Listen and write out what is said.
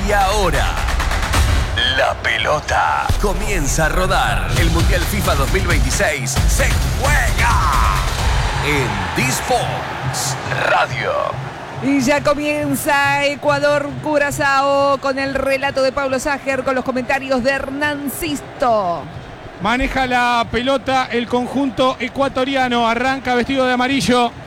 Y ahora, la pelota comienza a rodar. El Mundial FIFA 2026 se juega en D-Sports Radio. Y ya comienza Ecuador-Curazao con el relato de Pablo Ságer, con los comentarios de Hernán Sisto. Maneja la pelota el conjunto ecuatoriano, arranca vestido de amarillo.